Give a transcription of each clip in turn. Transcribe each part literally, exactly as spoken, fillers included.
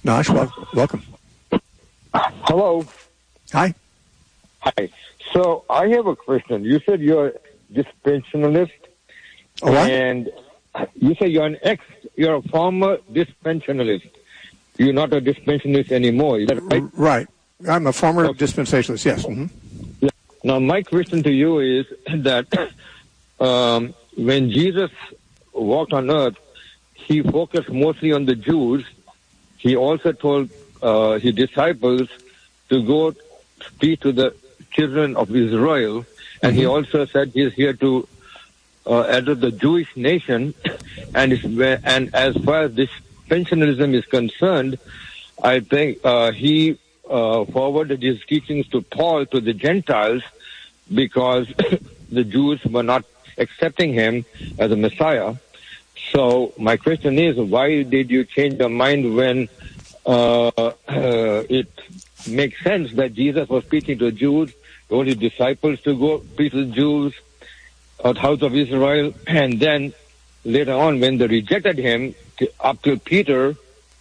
Nash, wel- welcome. Hello. Hi. Hi. So I have a question. You said you're a dispensationalist. Oh, what? And you say you're an ex, you're a former dispensationalist. You're not a dispensationalist anymore. Is that right? Right. I'm a former Okay. dispensationalist, yes. Mm-hmm. Yeah. Now, my question to you is that um, when Jesus walked on earth, he focused mostly on the Jews. He also told uh, his disciples to go speak to the children of Israel, and mm-hmm. he also said he's here to uh, address the Jewish nation. And it's, and as far as dispensationalism is concerned, I think uh, he uh, forwarded his teachings to Paul, to the Gentiles, because the Jews were not accepting him as a Messiah. So my question is, why did you change your mind when uh, uh, it makes sense that Jesus was speaking to the Jews, told his disciples to go preach to the Jews, uh, the house of Israel, and then later on when they rejected him, to, up to Peter,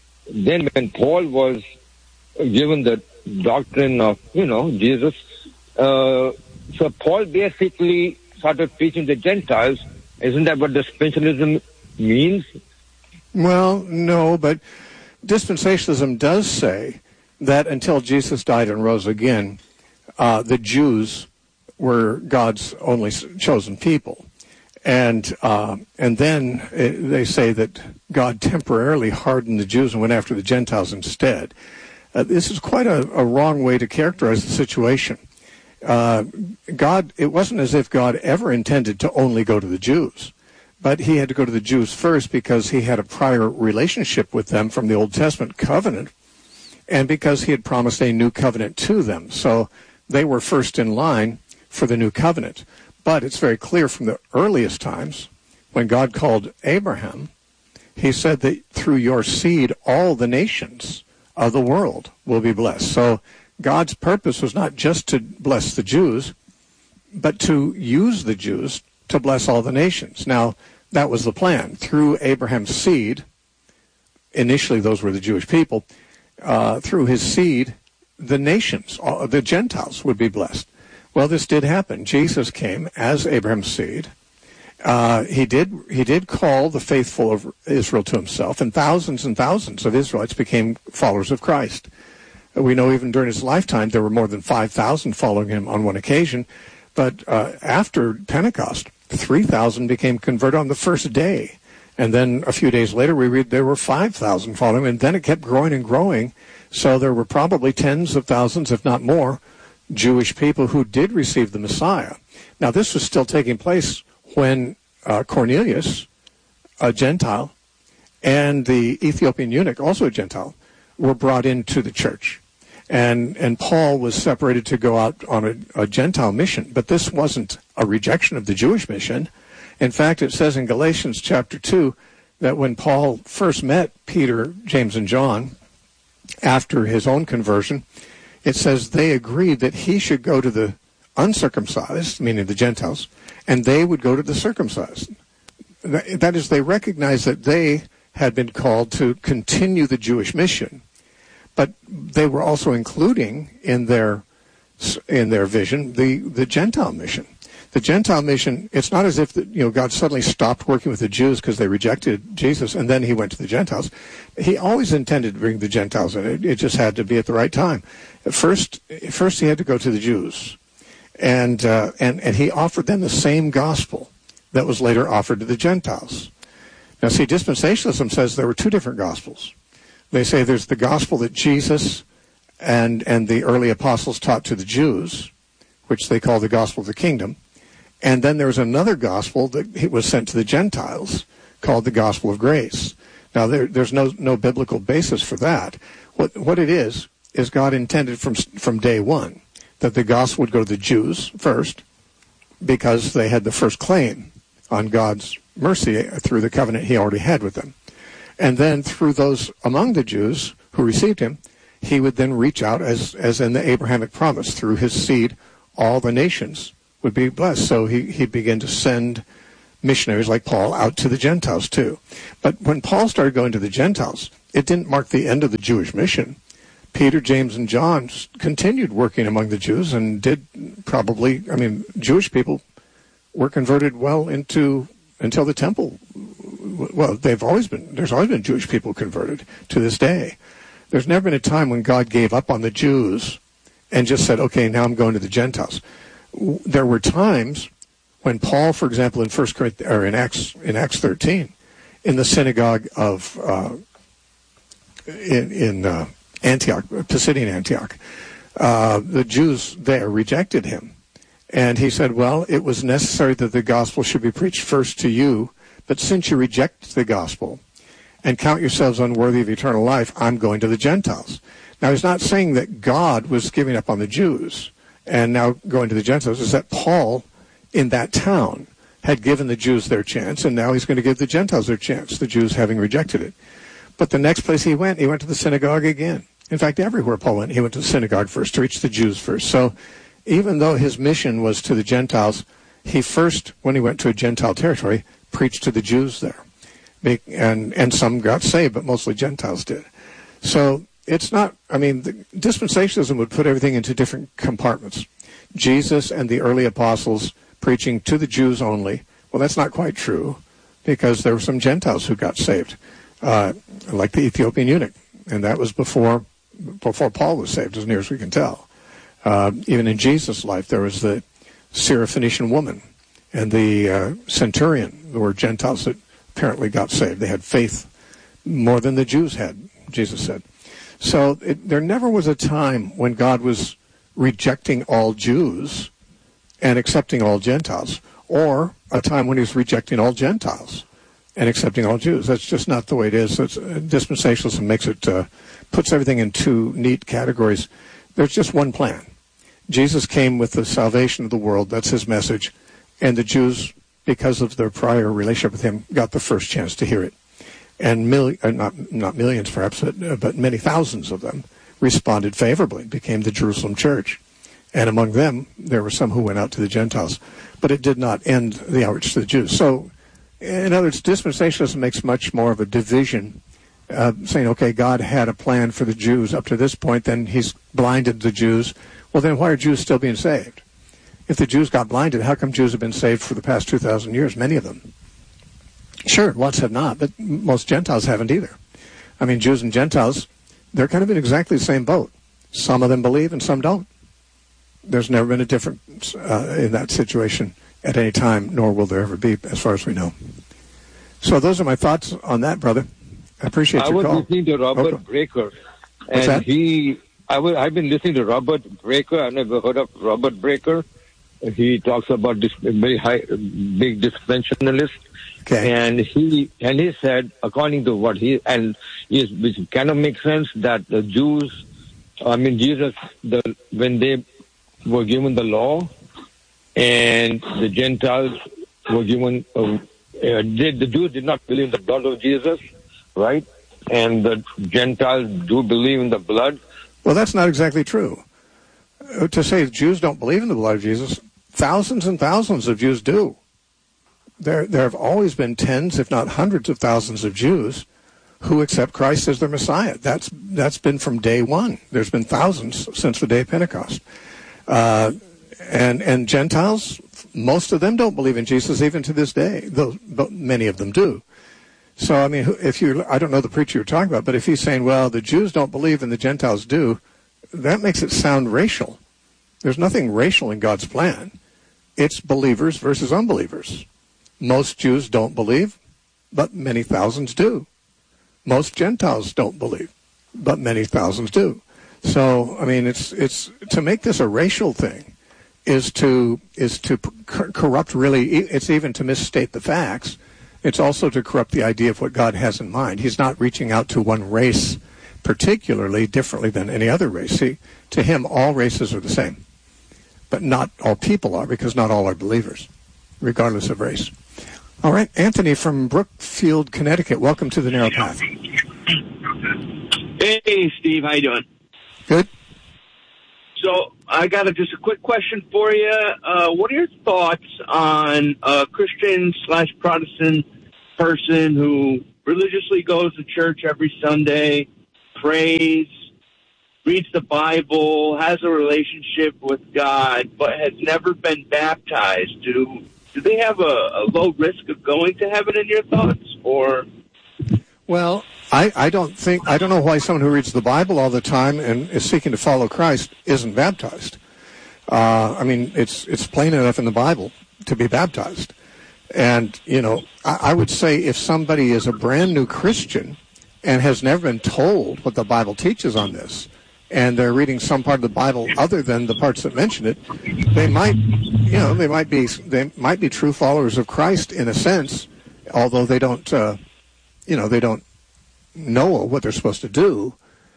then when Paul was given the doctrine of, you know, Jesus, uh, so Paul basically started preaching to the Gentiles. Isn't that what dispensationalism means? Well, no, but dispensationalism does say that until Jesus died and rose again, uh, the Jews were God's only chosen people. And uh, and then it, they say that God temporarily hardened the Jews and went after the Gentiles instead. Uh, this is quite a, a wrong way to characterize the situation. Uh, God, it wasn't as if God ever intended to only go to the Jews, but he had to go to the Jews first because he had a prior relationship with them from the Old Testament covenant, and because he had promised a new covenant to them. So they were first in line for the new covenant. But it's very clear from the earliest times, when God called Abraham, he said that through your seed, all the nations of the world will be blessed. So God's purpose was not just to bless the Jews, but to use the Jews to bless all the nations. Now, that was the plan. Through Abraham's seed, initially those were the Jewish people, uh, through his seed, the nations, all, the Gentiles would be blessed. Well, this did happen. Jesus came as Abraham's seed. Uh, he did he did call the faithful of Israel to himself, and thousands and thousands of Israelites became followers of Christ. We know even during his lifetime there were more than five thousand following him on one occasion. But uh, after Pentecost, three thousand became converted on the first day. And then a few days later we read there were five thousand following him, and then it kept growing and growing. So there were probably tens of thousands, if not more, Jewish people who did receive the Messiah. Now, this was still taking place when uh, Cornelius, a Gentile, and the Ethiopian eunuch, also a Gentile, were brought into the church. And and Paul was separated to go out on a, a Gentile mission. But this wasn't a rejection of the Jewish mission. In fact, it says in Galatians chapter two that when Paul first met Peter, James, and John, after his own conversion, it says they agreed that he should go to the uncircumcised, meaning the Gentiles, and they would go to the circumcised. That is, they recognized that they had been called to continue the Jewish mission, but they were also including in their in their vision the, the Gentile mission. The Gentile mission, it's not as if the, you know God suddenly stopped working with the Jews because they rejected Jesus and then he went to the Gentiles. He always intended to bring the Gentiles in. It, it just had to be at the right time. First, first he had to go to the Jews, and uh, and and he offered them the same gospel that was later offered to the Gentiles. Now, see, dispensationalism says there were two different gospels. They say there's the gospel that Jesus and and the early apostles taught to the Jews, which they call the gospel of the kingdom. And then there was another gospel that was sent to the Gentiles called the gospel of grace. Now, there, there's no no biblical basis for that. What what it is, is God intended from from day one that the gospel would go to the Jews first because they had the first claim on God's mercy through the covenant he already had with them. And then through those among the Jews who received him, he would then reach out, as, as in the Abrahamic promise, through his seed, all the nations would be blessed. So he, he'd begin to send missionaries like Paul out to the Gentiles too. But when Paul started going to the Gentiles, it didn't mark the end of the Jewish mission. Peter, James, and John continued working among the Jews and did probably, I mean, Jewish people were converted well into, until the temple. Well, they've always been, there's always been Jewish people converted to this day. There's never been a time when God gave up on the Jews and just said, okay, now I'm going to the Gentiles. There were times when Paul, for example, in First Corinthians, or in Acts, in Acts thirteen, in the synagogue of, uh, in, in, uh, Antioch, Pisidian Antioch, uh, the Jews there rejected him. And he said, well, it was necessary that the gospel should be preached first to you, but since you reject the gospel and count yourselves unworthy of eternal life, I'm going to the Gentiles. Now, he's not saying that God was giving up on the Jews and now going to the Gentiles. It's that Paul, in that town, had given the Jews their chance, and now he's going to give the Gentiles their chance, the Jews having rejected it. But the next place he went, he went to the synagogue again. In fact, everywhere Paul went, he went to the synagogue first, to reach the Jews first. So even though his mission was to the Gentiles, he first, when he went to a Gentile territory, preached to the Jews there. And, and some got saved, but mostly Gentiles did. So it's not, I mean, the dispensationalism would put everything into different compartments. Jesus and the early apostles preaching to the Jews only. Well, that's not quite true, because there were some Gentiles who got saved. Uh, like the Ethiopian eunuch, and that was before before Paul was saved, as near as we can tell. Uh, even in Jesus' life, there was the Syrophoenician woman and the uh, centurion. There were Gentiles that apparently got saved. They had faith more than the Jews had, Jesus said. So it, there never was a time when God was rejecting all Jews and accepting all Gentiles, or a time when he was rejecting all Gentiles and accepting all Jews. That's just not the way it is. It's, uh, dispensationalism makes it, uh, puts everything in two neat categories. There's just one plan. Jesus came with the salvation of the world. That's his message. And the Jews, because of their prior relationship with him, got the first chance to hear it. And mil- uh, not, not millions perhaps, but, uh, but many thousands of them responded favorably, became the Jerusalem church. And among them, there were some who went out to the Gentiles. But it did not end the outreach to the Jews. So, in other words, dispensationalism makes much more of a division, uh, saying, okay, God had a plan for the Jews up to this point, then he's blinded the Jews. Well, then why are Jews still being saved? If the Jews got blinded, how come Jews have been saved for the past two thousand years, many of them? Sure, lots have not, but most Gentiles haven't either. I mean, Jews and Gentiles, they're kind of in exactly the same boat. Some of them believe and some don't. There's never been a difference uh, in that situation at any time, nor will there ever be, as far as we know. So those are my thoughts on that, brother. I appreciate I your call. I was listening to Robert okay. Breaker. What's and that? he, I was, I've been listening to Robert Breaker. I've never heard of Robert Breaker. He talks about this very high, big dispensationalist. Okay. And he, and he said, according to what he, and is, which kind of makes sense, that the Jews, I mean, Jesus, the, when they were given the law, and the Gentiles were given, uh, uh, did, the Jews did not believe in the blood of Jesus, right? And the Gentiles do believe in the blood. Well, that's not exactly true. Uh, to say Jews don't believe in the blood of Jesus, thousands and thousands of Jews do. There, there have always been tens, if not hundreds of thousands of Jews who accept Christ as their Messiah. That's, that's been from day one. There's been thousands since the day of Pentecost. Uh, And and Gentiles, most of them don't believe in Jesus even to this day, though but many of them do. So, I mean, if you, I don't know the preacher you're talking about, but if he's saying, well, the Jews don't believe and the Gentiles do, that makes it sound racial. There's nothing racial in God's plan. It's believers versus unbelievers. Most Jews don't believe, but many thousands do. Most Gentiles don't believe, but many thousands do. So, I mean, it's it's to make this a racial thing is to is to corrupt really. It's even to misstate the facts. It's also to corrupt the idea of what God has in mind. He's not reaching out to one race particularly differently than any other race. He, to him, all races are the same, but not all people are, because not all are believers, regardless of race. All right, Anthony from Brookfield, Connecticut. Welcome to the Narrow Path. Hey, Steve, how you doing? Good. So I got a, just a quick question for you. Uh, what are your thoughts on a Christian slash Protestant person who religiously goes to church every Sunday, prays, reads the Bible, has a relationship with God, but has never been baptized, do do they have a, a low risk of going to heaven in your thoughts? Or Well, I, I don't think, I don't know why someone who reads the Bible all the time and is seeking to follow Christ isn't baptized. Uh, I mean, it's it's plain enough in the Bible to be baptized. And, you know, I, I would say if somebody is a brand new Christian and has never been told what the Bible teaches on this, and they're reading some part of the Bible other than the parts that mention it, they might, you know, they might be they might be true followers of Christ in a sense, although they don't, uh, you know, they don't know what they're supposed to do.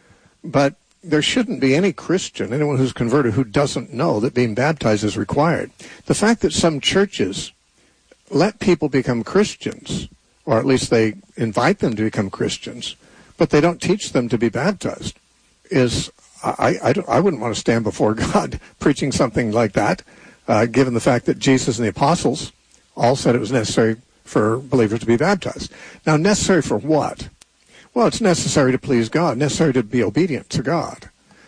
But there shouldn't be any Christian, anyone who's converted, who doesn't know that being baptized is required. The fact that some churches let people become Christians, or at least they invite them to become Christians, but they don't teach them to be baptized, is I, I, don't, I wouldn't want to stand before God preaching something like that, uh, given the fact that Jesus and the apostles all said it was necessary for believers to be baptized. Now, necessary for what? Well, it's necessary to please God, necessary to be obedient to God.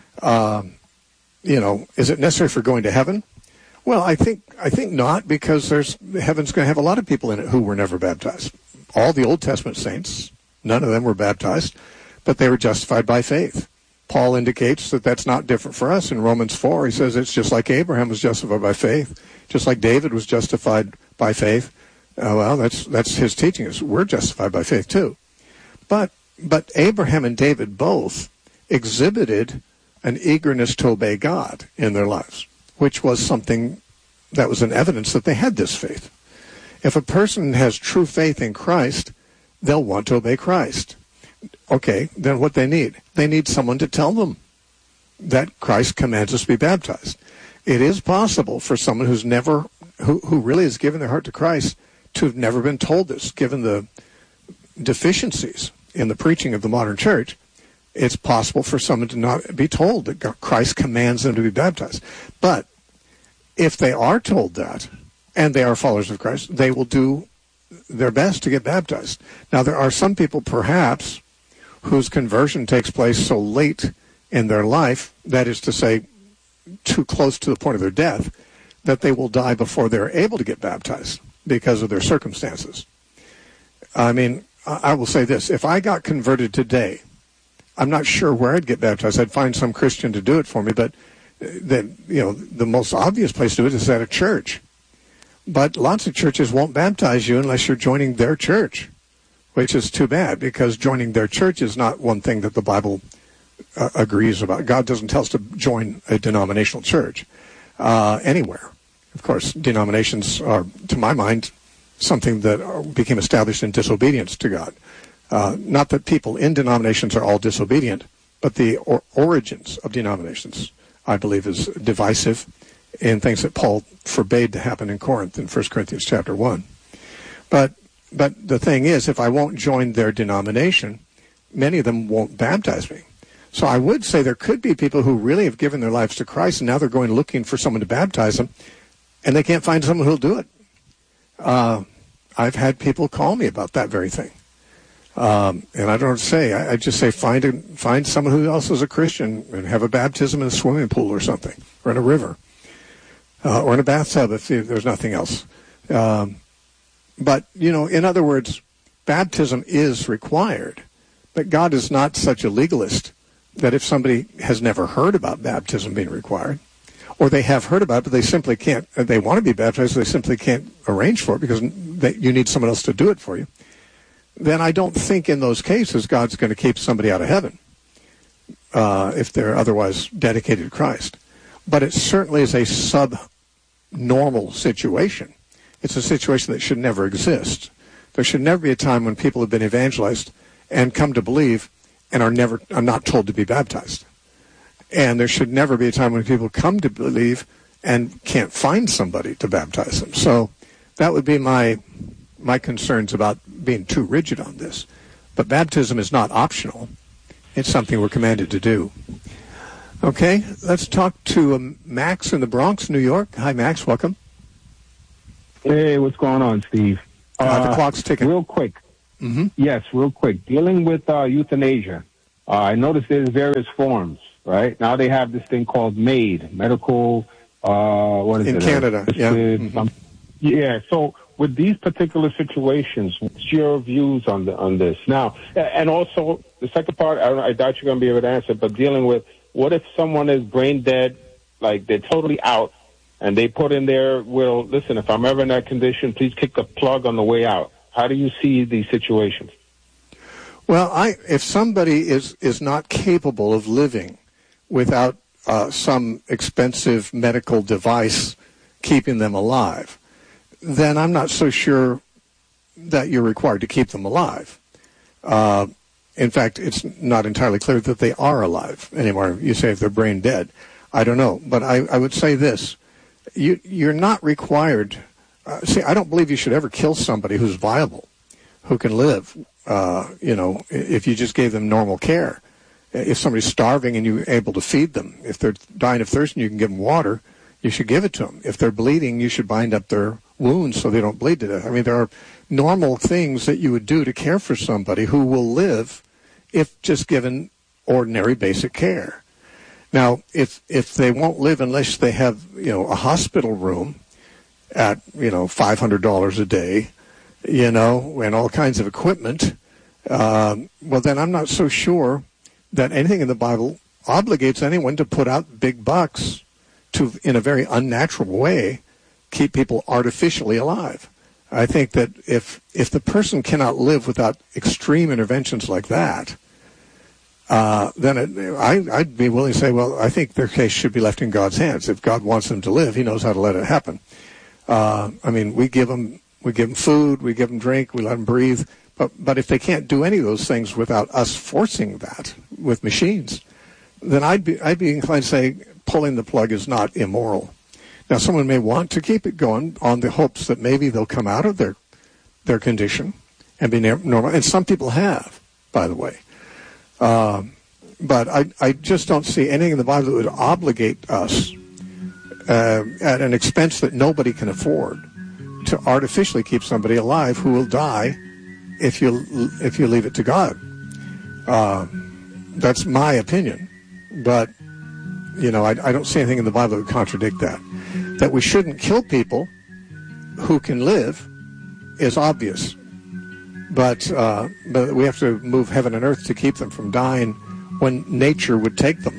Um, you know, is it necessary for going to heaven? Well, I think I think not, because there's heaven's going to have a lot of people in it who were never baptized. All the Old Testament saints, none of them were baptized, but they were justified by faith. Paul indicates that that's not different for us in Romans four. He says it's just like Abraham was justified by faith, just like David was justified by faith. Uh, well, that's that's his teaching, is we're justified by faith too. But but Abraham and David both exhibited an eagerness to obey God in their lives, which was something that was an evidence that they had this faith. If a person has true faith in Christ, they'll want to obey Christ. Okay, then what they need? They need someone to tell them that Christ commands us to be baptized. It is possible for someone who's never, who, who really has given their heart to Christ, to have never been told this, given the deficiencies in the preaching of the modern church. It's possible for someone to not be told that Christ commands them to be baptized. But if they are told that, and they are followers of Christ, they will do their best to get baptized. Now, there are some people, perhaps, whose conversion takes place so late in their life, that is to say, too close to the point of their death, that they will die before they're able to get baptized because of their circumstances. I mean, I will say this. If I got converted today, I'm not sure where I'd get baptized. I'd find some Christian to do it for me, but the, you know, the most obvious place to do it is at a church. But lots of churches won't baptize you unless you're joining their church, which is too bad, because joining their church is not one thing that the Bible uh, agrees about. God doesn't tell us to join a denominational church uh, anywhere. Of course, denominations are, to my mind, something that became established in disobedience to God. Uh, not that people in denominations are all disobedient, but the or- origins of denominations, I believe, is divisive in things that Paul forbade to happen in Corinth in First Corinthians chapter one. But but the thing is, if I won't join their denomination, many of them won't baptize me. So I would say there could be people who really have given their lives to Christ, and now they're going looking for someone to baptize them, and they can't find someone who'll do it. Uh, I've had people call me about that very thing. Um, and I don't know what to say. I, I just say find a, find someone who else is a Christian and have a baptism in a swimming pool or something, or in a river, uh, or in a bathtub if, if there's nothing else. Um, but, you know, in other words, baptism is required. But God is not such a legalist that if somebody has never heard about baptism being required, or they have heard about it, but they simply can't, they want to be baptized, they simply can't arrange for it because they, you need someone else to do it for you, then I don't think in those cases God's going to keep somebody out of heaven uh, if they're otherwise dedicated to Christ. But it certainly is a sub-normal situation. It's a situation that should never exist. There should never be a time when people have been evangelized and come to believe and are never are not told to be baptized. And there should never be a time when people come to believe and can't find somebody to baptize them. So that would be my my concerns about being too rigid on this. But baptism is not optional. It's something we're commanded to do. Okay, let's talk to um, Max in the Bronx, New York. Hi, Max. Welcome. Hey, what's going on, Steve? Uh, uh, the clock's ticking. Real quick. Mm-hmm. Yes, real quick. Dealing with uh, euthanasia, uh, I noticed there's various forms, right? Now they have this thing called MAID, medical, uh, what is in it? In Canada, yeah. Mm-hmm. Um, yeah, so with these particular situations, what's your views on the, on this? Now, and also, the second part, I, I doubt you're going to be able to answer, but dealing with, what if someone is brain dead, like they're totally out, and they put in their will, listen, if I'm ever in that condition, please kick the plug on the way out. How do you see these situations? Well, I, if somebody is, is not capable of living without uh, some expensive medical device keeping them alive, then I'm not so sure that you're required to keep them alive. Uh, in fact, it's not entirely clear that they are alive anymore. You say if they're brain dead. I don't know. But I, I would say this. You, you're not required. Uh, see, I don't believe you should ever kill somebody who's viable, who can live, uh, you know, if you just gave them normal care. If somebody's starving and you're able to feed them, if they're dying of thirst and you can give them water, you should give it to them. If they're bleeding, you should bind up their wounds so they don't bleed to death. I mean, there are normal things that you would do to care for somebody who will live if just given ordinary basic care. Now, if if they won't live unless they have, you know, a hospital room at, you know, five hundred dollars a day, you know, and all kinds of equipment, uh, well, then I'm not so sure that anything in the Bible obligates anyone to put out big bucks to, in a very unnatural way, keep people artificially alive. I think that if if the person cannot live without extreme interventions like that, uh, then it, I, I'd be willing to say, well, I think their case should be left in God's hands. If God wants them to live, He knows how to let it happen. Uh, I mean, we give them we give them food, we give them drink, we let them breathe. But but if they can't do any of those things without us forcing that with machines, then I'd be I'd be inclined to say pulling the plug is not immoral. Now, someone may want to keep it going on the hopes that maybe they'll come out of their their condition and be normal. And some people have, by the way. Um, but I, I just don't see anything in the Bible that would obligate us uh, at an expense that nobody can afford to artificially keep somebody alive who will die if you if you leave it to God. Uh, that's my opinion. But, you know, I, I don't see anything in the Bible that would contradict that. That we shouldn't kill people who can live is obvious. But uh, but we have to move heaven and earth to keep them from dying when nature would take them.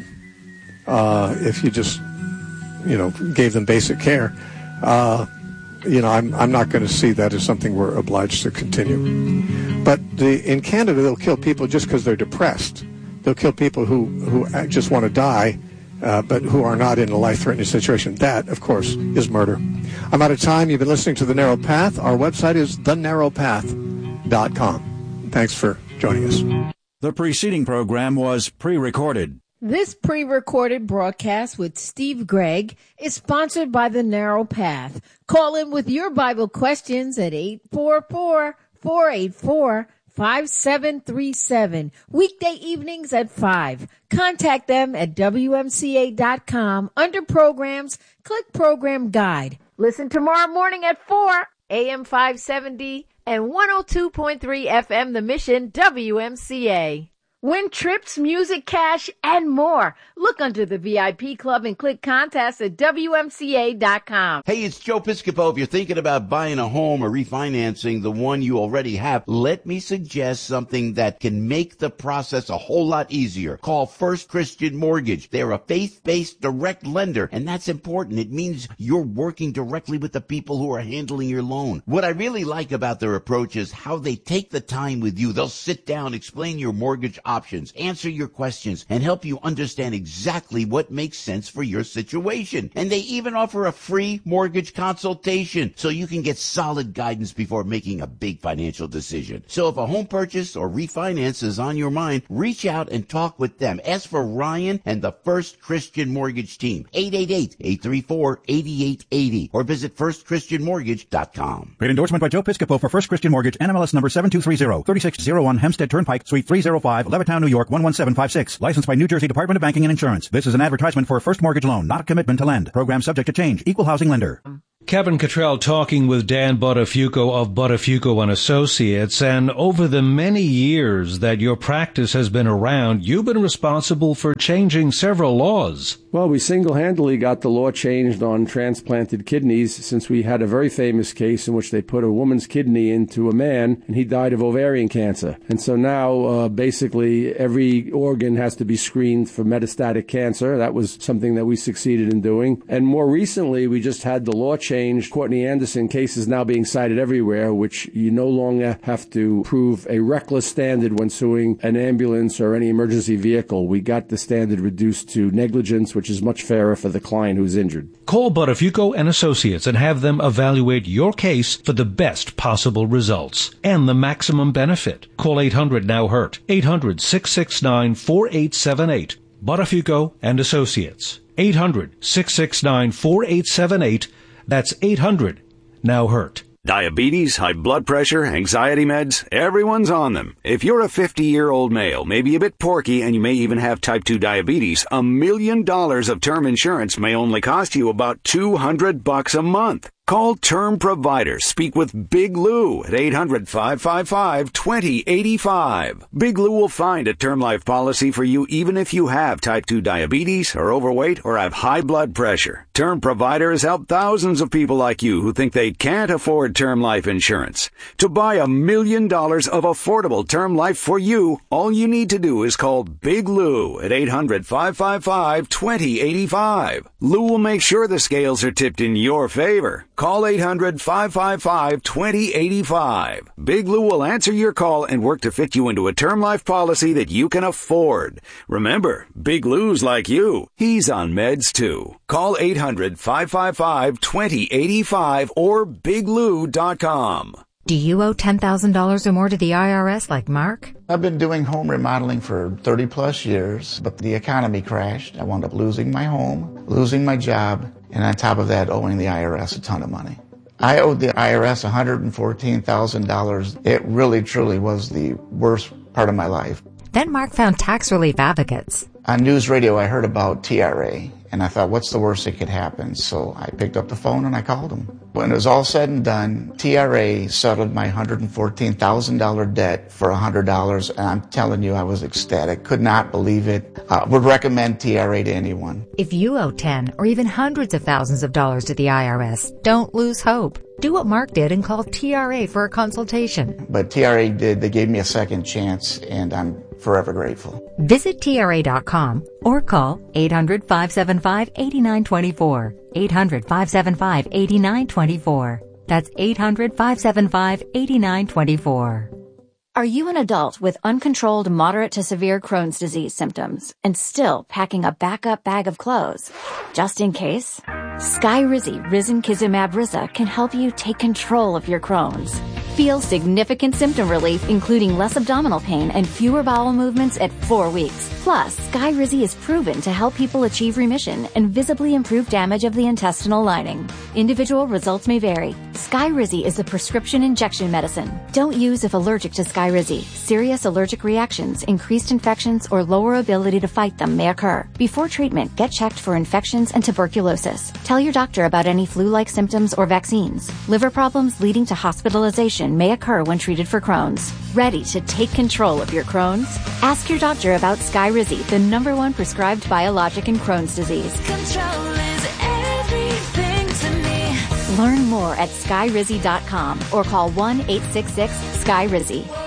Uh, if you just, you know, gave them basic care. Uh, you know, I'm I'm not going to see that as something we're obliged to continue. But the, in Canada, they'll kill people just because they're depressed. They'll kill people who, who just want to die, uh, but who are not in a life-threatening situation. That, of course, is murder. I'm out of time. You've been listening to The Narrow Path. Our website is the narrow path dot com. Thanks for joining us. The preceding program was pre-recorded. This pre-recorded broadcast with Steve Gregg is sponsored by The Narrow Path. Call in with your Bible questions at eight four four, four eight four, five seven three seven. Weekday evenings at five. Contact them at W M C A dot com. Under programs, click program guide. Listen tomorrow morning at four, A M five seventy and one oh two point three F M The Mission, W M C A. Win trips, music, cash, and more. Look under the V I P Club and click contest at W M C A dot com. Hey, it's Joe Piscopo. If you're thinking about buying a home or refinancing the one you already have, let me suggest something that can make the process a whole lot easier. Call First Christian Mortgage. They're a faith-based direct lender, and that's important. It means you're working directly with the people who are handling your loan. What I really like about their approach is how they take the time with you. They'll sit down, explain your mortgage options, answer your questions, and help you understand exactly what makes sense for your situation. And they even offer a free mortgage consultation so you can get solid guidance before making a big financial decision. So if a home purchase or refinance is on your mind, reach out and talk with them. Ask for Ryan and the First Christian Mortgage team, eight eight eight, eight three four, eight eight eight zero, or visit first christian mortgage dot com. Great endorsement by Joe Piscopo for First Christian Mortgage, N M L S number seven two three zero, thirty-six oh one Hempstead Turnpike, Suite three oh five, Levittown, New York one one seven five six. Licensed by New Jersey Department of Banking and Insurance. This is an advertisement for a first mortgage loan, not a commitment to lend. Program subject to change. Equal housing lender. Kevin Cottrell talking with Dan Buttafuoco of Buttafuoco and Associates, and over the many years that your practice has been around, you've been responsible for changing several laws. Well, we single-handedly got the law changed on transplanted kidneys, since we had a very famous case in which they put a woman's kidney into a man, and he died of ovarian cancer. And so now, uh, basically, every organ has to be screened for metastatic cancer. That was something that we succeeded in doing. And more recently, we just had the law changed. Courtney Anderson case is now being cited everywhere, which you no longer have to prove a reckless standard when suing an ambulance or any emergency vehicle. We got the standard reduced to negligence, which is much fairer for the client who's injured. Call Buttafuoco and Associates and have them evaluate your case for the best possible results and the maximum benefit. Call eight hundred now hurt, eight hundred, six six nine, four eight seven eight. Buttafuoco and Associates, eight hundred, six six nine, four eight seven eight. That's eight hundred now hurt. Diabetes, high blood pressure, anxiety meds, everyone's on them. If you're a fifty-year-old male, maybe a bit porky, and you may even have type two diabetes, a million dollars of term insurance may only cost you about two hundred bucks a month. Call Term Provider. Speak with Big Lou at eight hundred, five five five, two zero eight five. Big Lou will find a term life policy for you even if you have type two diabetes, are overweight, or have high blood pressure. Term Provider has helped thousands of people like you who think they can't afford term life insurance. To buy a million dollars of affordable term life for you, all you need to do is call Big Lou at eight hundred, five five five, two zero eight five. Lou will make sure the scales are tipped in your favor. Call eight hundred, five five five, two zero eight five. Big Lou will answer your call and work to fit you into a term life policy that you can afford. Remember, Big Lou's like you. He's on meds too. Call eight hundred, five five five, two zero eight five or big lou dot com. Do you owe ten thousand dollars or more to the I R S like Mark? I've been doing home remodeling for thirty plus years, but the economy crashed. I wound up losing my home, losing my job, and on top of that, owing the I R S a ton of money. I owed the I R S one hundred fourteen thousand dollars. It really, truly was the worst part of my life. Then Mark found tax relief advocates. On news radio, I heard about T R A, and I thought, what's the worst that could happen? So I picked up the phone and I called them. When it was all said and done, T R A settled my one hundred fourteen thousand dollars debt for one hundred dollars, and I'm telling you, I was ecstatic. Could not believe it. Uh, would recommend T R A to anyone. If you owe ten or even hundreds of thousands of dollars to the I R S, don't lose hope. Do what Mark did and call T R A for a consultation. But T R A did. They gave me a second chance, and I'm forever grateful. Visit T R A dot com or call eight hundred, five seven five, eight nine two four. eight hundred, five seven five, eight nine two four. That's eight hundred, five seven five, eight nine two four. Are you an adult with uncontrolled moderate to severe Crohn's disease symptoms and still packing a backup bag of clothes? Just in case? Skyrizi Risankizumab Riza can help you take control of your Crohn's. Feel significant symptom relief, including less abdominal pain and fewer bowel movements at four weeks. Plus, Skyrizi is proven to help people achieve remission and visibly improve damage of the intestinal lining. Individual results may vary. Skyrizi is a prescription injection medicine. Don't use if allergic to Skyrizi. Serious allergic reactions, increased infections, or lower ability to fight them may occur. Before treatment, get checked for infections and tuberculosis. Tell your doctor about any flu-like symptoms or vaccines. Liver problems leading to hospitalization may occur when treated for Crohn's. Ready to take control of your Crohn's? Ask your doctor about Skyrizi, the number one prescribed biologic in Crohn's disease. Control is everything to me. Learn more at skyrizi dot com or call one eight six six, S K Y R I Z I.